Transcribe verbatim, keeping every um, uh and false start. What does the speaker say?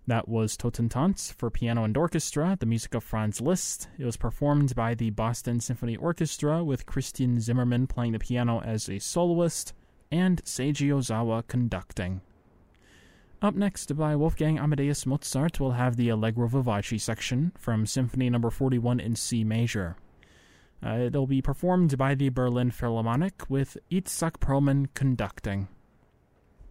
That was Totentanz for piano and orchestra, the music of Franz Liszt. It was performed by the Boston Symphony Orchestra with Christian Zimmerman playing the piano as a soloist and Seiji Ozawa conducting. Up next, by Wolfgang Amadeus Mozart, we'll have the Allegro Vivace section from Symphony number forty-one in C major. Uh, it'll be performed by the Berlin Philharmonic with Itzhak Perlman conducting.